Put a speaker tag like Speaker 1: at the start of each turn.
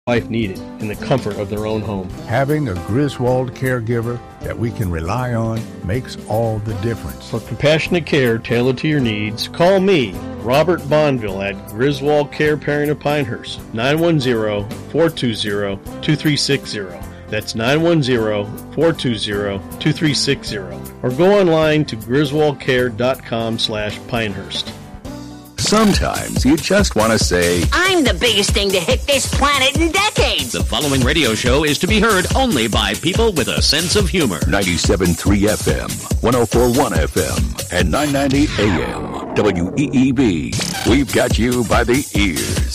Speaker 1: life needed in the comfort of their own home.
Speaker 2: Having a Griswold caregiver that we can rely on makes all the difference.
Speaker 1: For compassionate care tailored to your needs, call me, Robert Bonville, at Griswold Care Parenting of Pinehurst, 910-420-2360. That's 910-420-2360. Or go online to griswoldcare.com/Pinehurst.
Speaker 3: Sometimes you just want to say,
Speaker 4: I'm the biggest thing to hit this planet in decades.
Speaker 5: The following radio show is to be heard only by people with a sense of humor.
Speaker 3: 97.3 FM, 104.1 FM, and 990 AM. WEEB. We've got you by the ears.